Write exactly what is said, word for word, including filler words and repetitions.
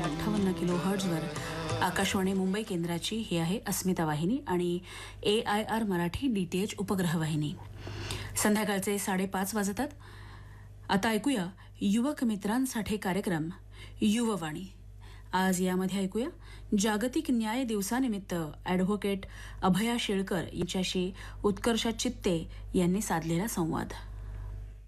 अठ्ठावन्न किलो हर्ट्झवर आकाशवाणी मुंबई केंद्राची ही आहे अस्मिता वाहिनी आणि ए I R Marathi D T H उपग्रह वाहिनी. संध्याकाळचे साडेपाच वाजतात. आता ऐकूया युवक मित्रांसाठी कार्यक्रम युववाणी. आज यामध्ये ऐकूया जागतिक न्याय दिवसानिमित्त ॲडव्होकेट अभया शेळकर यांच्याशी उत्कर्षा चित्ते यांनी साधलेला संवाद.